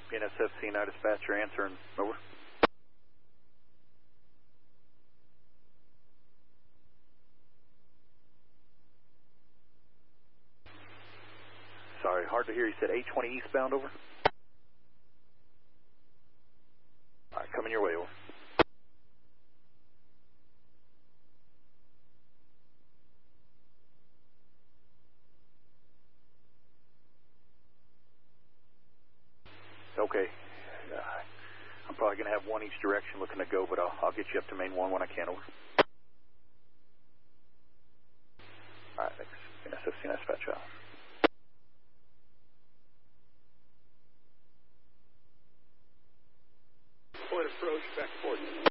NSFC now dispatcher answering, over. Sorry, hard to hear. You said 820 eastbound, over. All right, coming your way, over. Okay. I'm probably going to have one each direction looking to go, but I'll get you up to main one when I can, over. All right, thanks. NSFC dispatch out. Point approach, back 40.